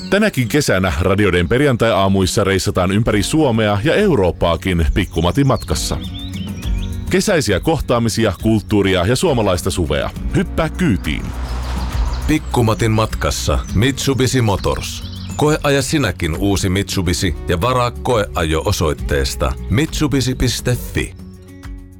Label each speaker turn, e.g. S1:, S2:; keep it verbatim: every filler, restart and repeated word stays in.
S1: Tänäkin kesänä Radioiden perjantai-aamuissa reissataan ympäri Suomea ja Eurooppaakin Pikkumatin matkassa. Kesäisiä kohtaamisia, kulttuuria ja suomalaista suvea. Hyppää kyytiin.
S2: Pikkumatin matkassa Mitsubishi Motors. Koeaja sinäkin uusi Mitsubishi ja varaa koeajo osoitteesta mitsubishi piste fi.